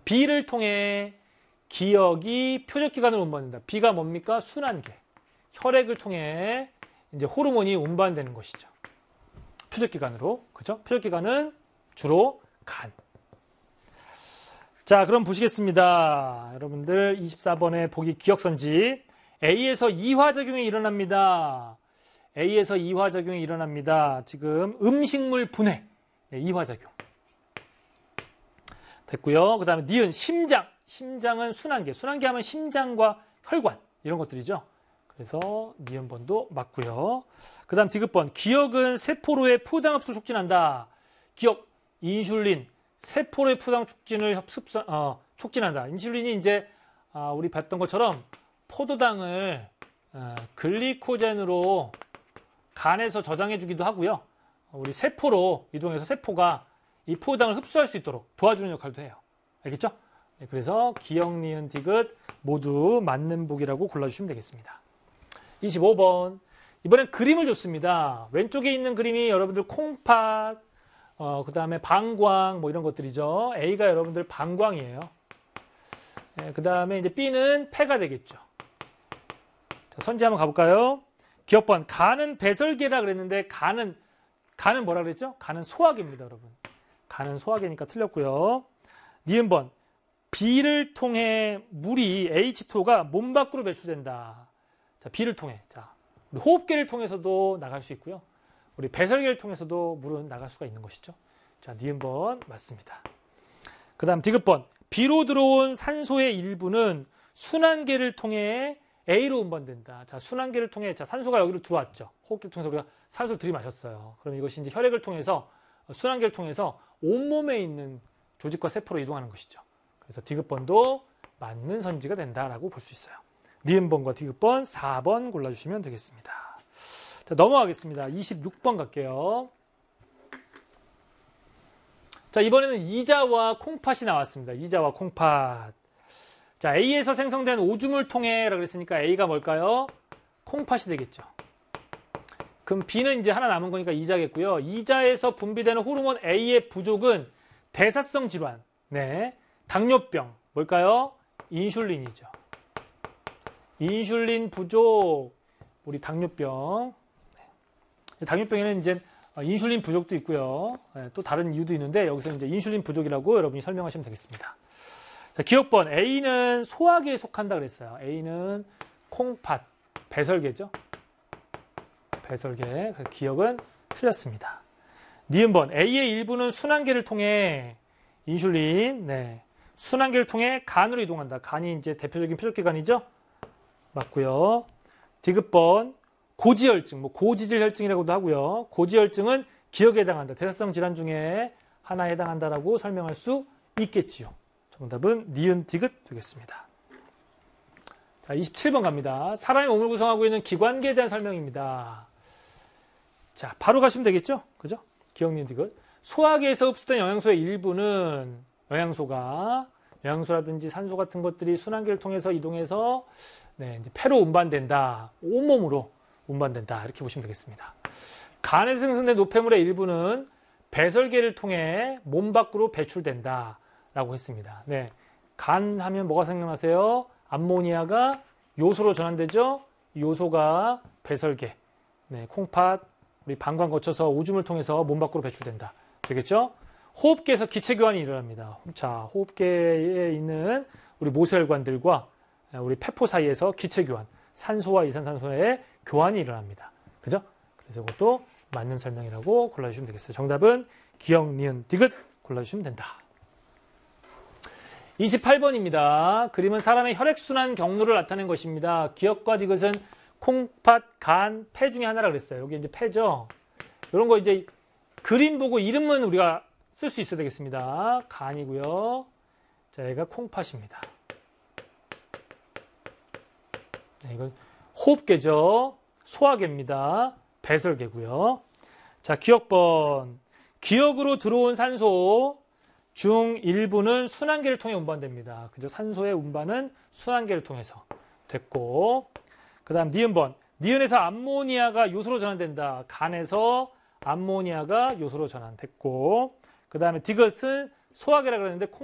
B를 통해 기역이 표적기관으로 운반된다. B가 뭡니까? 순환계. 혈액을 통해 이제 호르몬이 운반되는 것이죠. 표적기관으로. 그죠? 표적기관은 주로 간. 자, 그럼 보시겠습니다. 여러분들 24번에 보기 기억선지. A에서 이화작용이 일어납니다. A에서 이화작용이 일어납니다. 지금 음식물 분해. 네, 이화작용. 됐고요. 그 다음에 니은 심장. 심장은 순환계. 순환계 하면 심장과 혈관 이런 것들이죠. 그래서 니은번도 맞고요. 그 다음 디귿번. 기역은 세포로의 포당흡수를 촉진한다. 기역, 인슐린, 세포로의 포당 촉진을 촉진한다. 인슐린이 이제 우리 봤던 것처럼 포도당을 글리코젠으로 간에서 저장해 주기도 하고요. 우리 세포로 이동해서 세포가 이 포도당을 흡수할 수 있도록 도와주는 역할도 해요. 알겠죠? 네, 그래서 기역, 니은, 디귿 모두 맞는 보기라고 골라주시면 되겠습니다. 25번. 이번엔 그림을 줬습니다. 왼쪽에 있는 그림이 여러분들 콩팥, 그 다음에 방광, 뭐 이런 것들이죠. A가 여러분들 방광이에요. 네, 그 다음에 이제 B는 폐가 되겠죠. 자, 선지 한번 가볼까요? 기억번. 간은 배설계라 그랬는데 간은 뭐라 그랬죠? 간은 소화계입니다, 여러분. 간은 소화계니까 틀렸고요. 니은번. B를 통해 물이 H2가 몸 밖으로 배출된다. 자, B를 통해. 자, 우리 호흡계를 통해서도 나갈 수 있고요. 우리 배설계를 통해서도 물은 나갈 수가 있는 것이죠. 자, 니은번 맞습니다. 그 다음 디귿번. B로 들어온 산소의 일부는 순환계를 통해 A로 운반된다. 자, 순환계를 통해, 자, 산소가 여기로 들어왔죠. 호흡기를 통해서 우리가 산소를 들이마셨어요. 그럼 이것이 이제 혈액을 통해서, 순환계를 통해서 온몸에 있는 조직과 세포로 이동하는 것이죠. 그래서 디귿번도 맞는 선지가 된다라고 볼 수 있어요. 니은번과 디귿번 4번 골라주시면 되겠습니다. 자, 넘어가겠습니다. 26번 갈게요. 자, 이번에는 이자와 콩팥이 나왔습니다. 이자와 콩팥. 자, A에서 생성된 오줌을 통해라고 그랬으니까 A가 뭘까요? 콩팥이 되겠죠. 그럼 B는 이제 하나 남은 거니까 이자겠고요. 이자에서 분비되는 호르몬 A의 부족은 대사성 질환, 네, 당뇨병, 뭘까요? 인슐린이죠. 인슐린 부족, 우리 당뇨병. 당뇨병에는 이제 인슐린 부족도 있고요. 또 다른 이유도 있는데 여기서 이제 인슐린 부족이라고 여러분이 설명하시면 되겠습니다. 자, 기억번. A는 소화계에 속한다 그랬어요. A는 콩팥, 배설계죠. 배설계. 기억은 틀렸습니다. 니은번. A의 일부는 순환계를 통해 인슐린, 네, 순환계를 통해 간으로 이동한다. 간이 이제 대표적인 표적기관이죠. 맞고요. 디귿번. 고지혈증, 뭐 고지질 혈증이라고도 하고요. 고지혈증은 기억에 해당한다. 대사성 질환 중에 하나에 해당한다라고 설명할 수 있겠지요. 정답은 니은 디귿 되겠습니다. 자, 27번 갑니다. 사람의 몸을 구성하고 있는 기관계에 대한 설명입니다. 자, 바로 가시면 되겠죠? 그죠? 기억, 니은, 디귿. 소화계에서 흡수된 영양소의 일부는 영양소라든지 산소 같은 것들이 순환계를 통해서 이동해서 네, 이제 폐로 운반된다. 온몸으로 운반된다. 이렇게 보시면 되겠습니다. 간에서 생성된 노폐물의 일부는 배설계를 통해 몸 밖으로 배출된다. 라고 했습니다. 네, 간 하면 뭐가 생각나세요? 암모니아가 요소로 전환되죠? 요소가 배설계, 네, 콩팥, 우리 방광 거쳐서 오줌을 통해서 몸 밖으로 배출된다. 되겠죠? 호흡계에서 기체교환이 일어납니다. 자, 호흡계에 있는 우리 모세혈관들과 우리 폐포 사이에서 기체교환, 산소와 이산산소의 교환이 일어납니다. 그죠? 그래서 이것도 맞는 설명이라고 골라주시면 되겠어요. 정답은 기억, 니은, 디귿 골라주시면 된다. 28번입니다. 그림은 사람의 혈액순환 경로를 나타낸 것입니다. 기억과 디귿은 콩팥, 간, 폐 중에 하나라 그랬어요. 여기 이제 폐죠. 이런 거 이제 그림 보고 이름은 우리가 쓸 수 있어야 되겠습니다. 간이고요. 자, 얘가 콩팥입니다. 네, 이건 호흡계죠. 소화계입니다. 배설계고요. 자, 기억번. 기억으로 들어온 산소 중 일부는 순환계를 통해 운반됩니다. 그죠? 산소의 운반은 순환계를 통해서 됐고, 그 다음 니은번. 니은에서 암모니아가 요소로 전환된다. 간에서 암모니아가 요소로 전환됐고, 그 다음에 디귿은 소화계라고 그랬는데